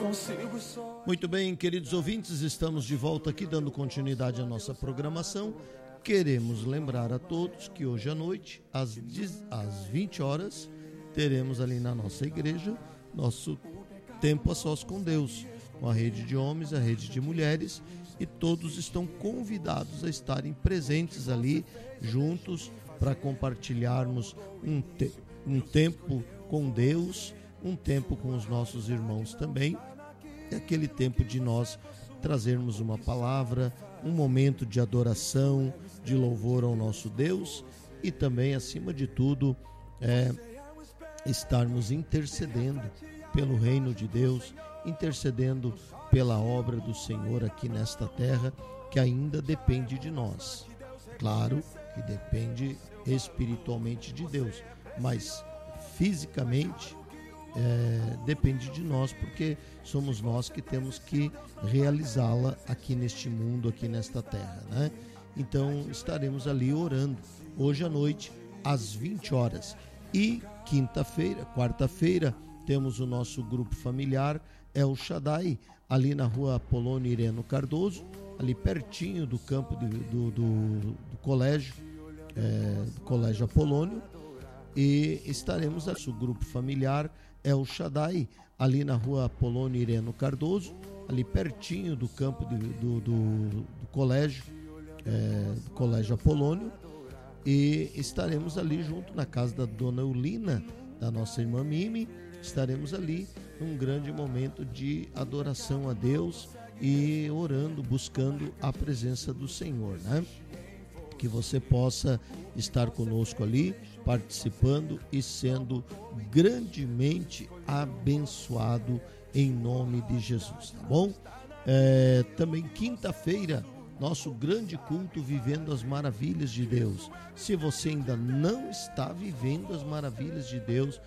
Muito bem, queridos ouvintes, estamos de volta aqui dando continuidade à nossa programação. Queremos lembrar a todos que hoje à noite, às 20 horas, teremos ali na nossa igreja nosso tempo a sós com Deus, com a rede de homens, a rede de mulheres, e todos estão convidados a estarem presentes ali juntos para compartilharmos um tempo com Deus, um tempo com os nossos irmãos também. É aquele tempo de nós trazermos uma palavra, um momento de adoração, de louvor ao nosso Deus, e também, acima de tudo, estarmos intercedendo pelo reino de Deus, intercedendo pela obra do Senhor aqui nesta terra, que ainda depende de nós. Claro que depende espiritualmente de Deus, mas fisicamente depende de nós, porque somos nós que temos que realizá-la aqui neste mundo, aqui nesta terra, né? Então estaremos ali orando hoje à noite às 20 horas. E quarta-feira, temos o nosso grupo familiar El Shaddai, ali na rua Apolônio Ireno Cardoso, ali pertinho do campo do colégio, do Colégio Apolônio. E estaremos nosso grupo familiar El Shaddai, ali na rua Apolônio Ireno Cardoso, ali pertinho do campo do colégio, do Colégio Apolônio. E estaremos ali junto na casa da dona Eulina, da nossa irmã Mimi. Estaremos ali num grande momento de adoração a Deus e orando, buscando a presença do Senhor, né? Que você possa estar conosco ali, participando e sendo grandemente abençoado em nome de Jesus, tá bom? Também quinta-feira, nosso grande culto Vivendo as Maravilhas de Deus. Se você ainda não está vivendo as maravilhas de Deus,